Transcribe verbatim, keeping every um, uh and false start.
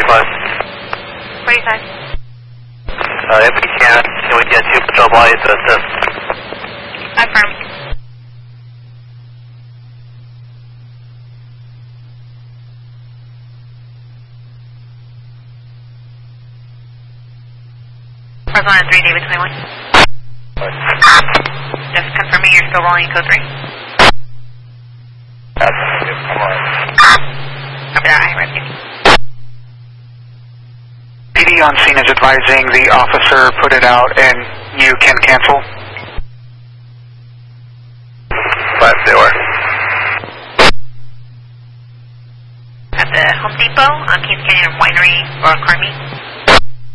forty-five. forty-five. Uh, if we can, can we get two patrol bodies to assist? Affirm. Horizontal three, David twenty-one. Just confirming you're still rolling in code three. That's good, come on. Copy that, I read you. P D on scene is advising the officer put it out and you can cancel. Five zero. At the Home Depot on Kings Canyon Winery or Carmi.